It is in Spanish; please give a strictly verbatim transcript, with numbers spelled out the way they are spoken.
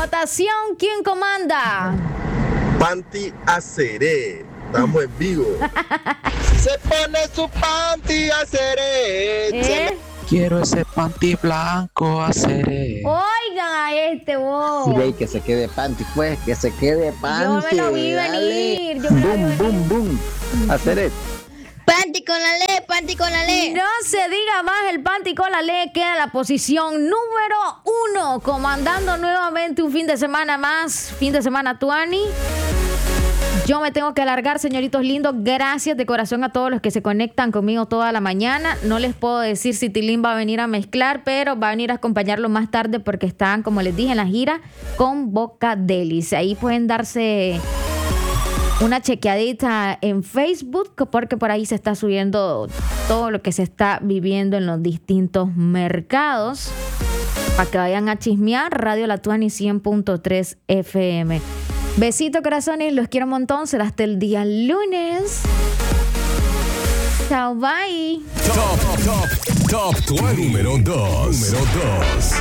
votación. ¿Quién comanda? Panty Aceré. Estamos en vivo. Se pone su panty Aceré. ¿Eh? Quiero ese panty blanco, Aceré. Oigan a este vos. Sí, ve, que se quede panty, pues, que se quede panty. Yo me lo vi dale. venir. Yo me lo vi Boom, boom, boom. Aceré. Panty con la ley, panty con la ley. No se diga más, el Panty con la ley queda en la posición número uno, comandando nuevamente un fin de semana más, fin de semana tuani. Yo me tengo que alargar, señoritos lindos. Gracias de corazón a todos los que se conectan conmigo toda la mañana. No les puedo decir si Tilín va a venir a mezclar, pero va a venir a acompañarlo más tarde porque están, como les dije, en la gira con Boca Delis. Ahí pueden darse una chequeadita en Facebook porque por ahí se está subiendo todo lo que se está viviendo en los distintos mercados. Para que vayan a chismear, Radio La Tuani cien punto tres F M. Besito, corazones, los quiero un montón. Será hasta el día lunes. Chao, bye. Top, top, top, top número dos. Número dos.